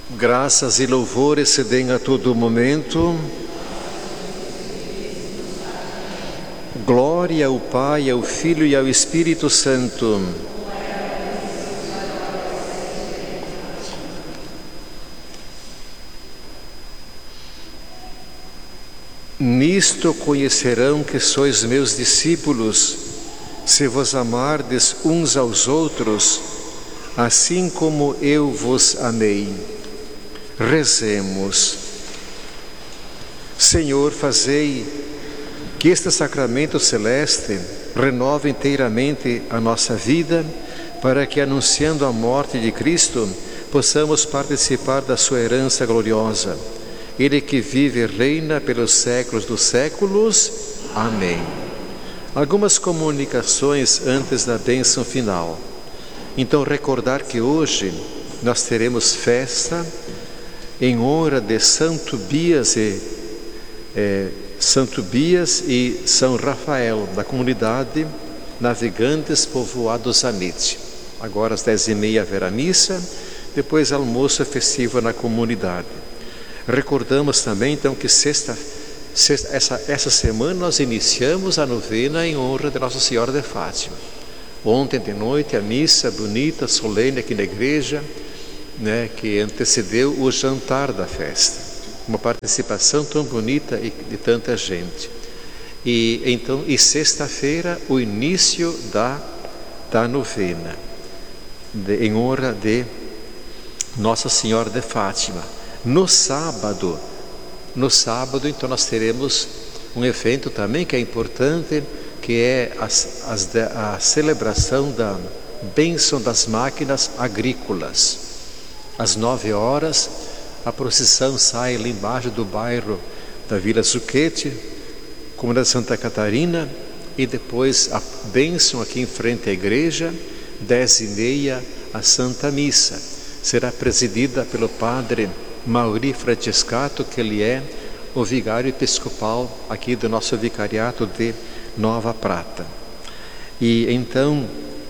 Graças e louvores se deem a todo momento. Glória ao Pai, ao Filho e ao Espírito Santo. Nisto conhecerão que sois meus discípulos, se vos amardes uns aos outros, assim como eu vos amei. Rezemos. Senhor, fazei que este sacramento celeste renove inteiramente a nossa vida, para que, anunciando a morte de Cristo, possamos participar da sua herança gloriosa. Ele que vive e reina pelos séculos dos séculos. Amém. Algumas comunicações antes da bênção final. Então, recordar que hoje nós teremos festa em honra de Santo Bias e São Rafael, da comunidade Navegantes Povoados Amite. Agora às 10h30 haverá missa, depois almoço festivo na comunidade. Recordamos também então que essa semana nós iniciamos a novena em honra de Nossa Senhora de Fátima. Ontem de noite a missa bonita, solene aqui na igreja, que antecedeu o jantar da festa. Uma participação tão bonita e de tanta gente. E sexta-feira o início da novena em honra de Nossa Senhora de Fátima. No sábado então nós teremos um evento também que é importante, que é a celebração da bênção das máquinas agrícolas. Às 9h, a procissão sai lá embaixo do bairro da Vila Zucchetti, comunidade de Santa Catarina, e depois a bênção aqui em frente à igreja, 10h30, a Santa Missa. Será presidida pelo padre Mauri Francescato, que ele é o vigário episcopal aqui do nosso vicariato de Nova Prata. E então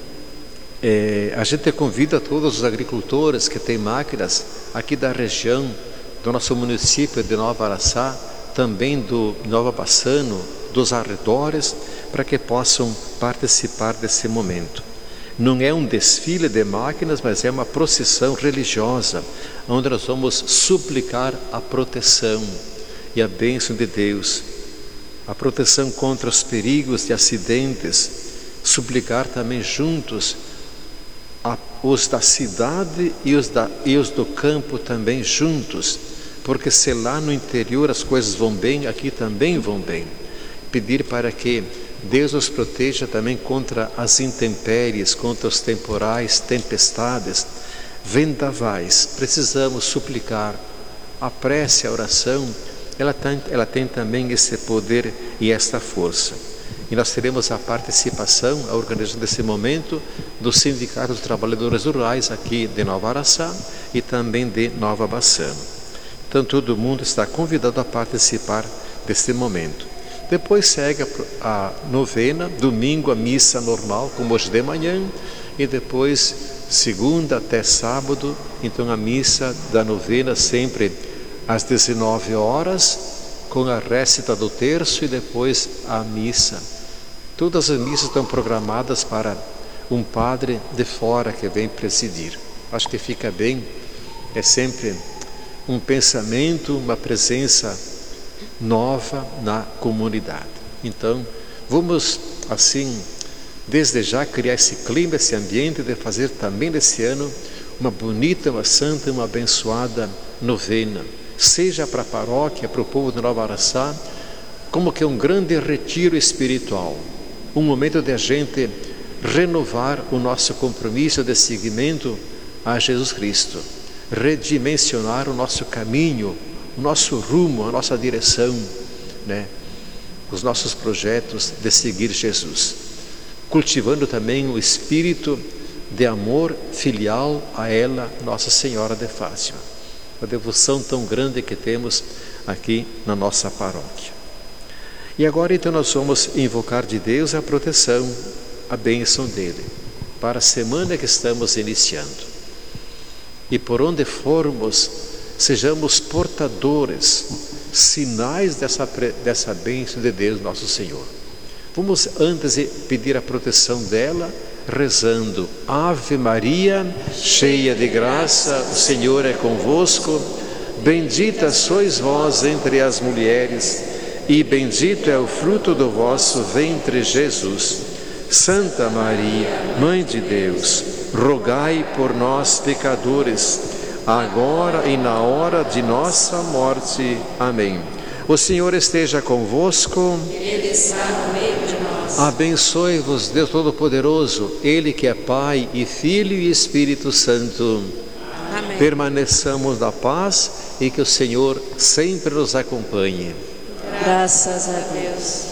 a gente convida todos os agricultores que têm máquinas aqui da região do nosso município de Nova Araçá, também do Nova Bassano, dos arredores, para que possam participar desse momento. Não é um desfile de máquinas, mas é uma procissão religiosa, onde nós vamos suplicar a proteção e a bênção de Deus, a proteção contra os perigos de acidentes, suplicar também juntos os da cidade e os do campo também juntos, porque se lá no interior as coisas vão bem, aqui também vão bem. Pedir para que Deus nos proteja também contra as intempéries, contra os temporais, tempestades, vendavais. Precisamos suplicar. A prece, a oração, ela tem também esse poder e esta força. E nós teremos a participação, a organização desse momento, do Sindicato dos Trabalhadores Rurais aqui de Nova Araçá e também de Nova Bassano. Então todo mundo está convidado a participar deste momento. Depois segue a novena, domingo a missa normal, como hoje de manhã, e depois segunda até sábado, então a missa da novena sempre às 19h, com a récita do terço e depois a missa. Todas as missas estão programadas para um padre de fora que vem presidir. Acho que fica bem, é sempre um pensamento, uma presença nova na comunidade. Então, vamos assim, desde já criar esse clima, esse ambiente de fazer também desse ano uma bonita, uma santa, uma abençoada novena, seja para a paróquia, para o povo de Nova Araçá, como que um grande retiro espiritual, um momento de a gente renovar o nosso compromisso de seguimento a Jesus Cristo, redimensionar o nosso caminho, o nosso rumo, a nossa direção, os nossos projetos de seguir Jesus, cultivando também o espírito de amor filial a ela, Nossa Senhora de Fátima, a devoção tão grande que temos aqui na nossa paróquia. E agora então nós vamos invocar de Deus a proteção, a bênção dele, para a semana que estamos iniciando. E por onde formos, sejamos portadores, sinais dessa bênção de Deus nosso Senhor. Vamos antes pedir a proteção dela, rezando: Ave Maria, cheia de graça, o Senhor é convosco, bendita sois vós entre as mulheres, e bendito é o fruto do vosso ventre, Jesus. Santa Maria, Mãe de Deus, rogai por nós, pecadores, agora e na hora de nossa morte. Amém. O Senhor esteja convosco. Ele está no meio de nós. Abençoe-vos, Deus Todo-Poderoso, Ele que é Pai e Filho e Espírito Santo. Amém. Permaneçamos na paz e que o Senhor sempre nos acompanhe. Graças a Deus.